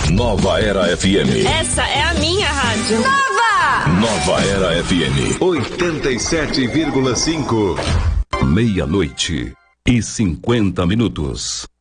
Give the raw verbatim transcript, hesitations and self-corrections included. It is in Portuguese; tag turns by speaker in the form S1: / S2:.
S1: Nova Era F M.
S2: Essa é a minha rádio.
S3: Nova!
S1: Nova Era F M. oitenta e sete vírgula cinco.
S4: Meia-noite e cinquenta minutos.